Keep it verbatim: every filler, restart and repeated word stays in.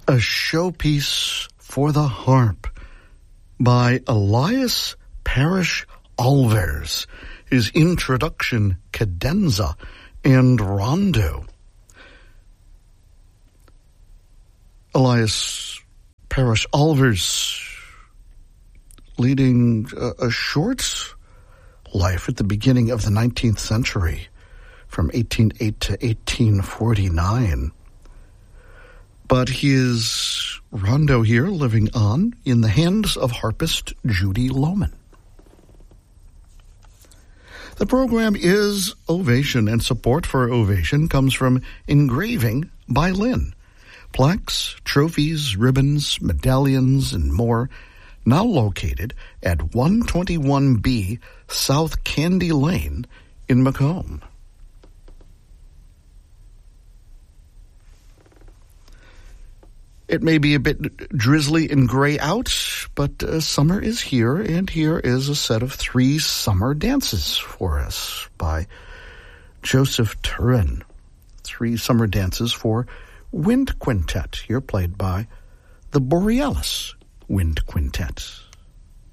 A Showpiece for the Harp by Elias Parrish Alvers, his introduction, cadenza, and rondo. Elias Parrish Alvers leading a, a short life at the beginning of the nineteenth century, from eighteen oh eight to eighteen forty-nine. But his rondo here living on in the hands of harpist Judy Lohman. The program is Ovation, and support for Ovation comes from Engraving by Lynn. Plaques, trophies, ribbons, medallions, and more, now located at one twenty-one B South Candy Lane in Macomb. It may be a bit drizzly and gray out, but uh, summer is here, and here is a set of three summer dances for us by Joseph Turin. Three summer dances for Wind Quintet, here played by the Borealis Wind Quintet.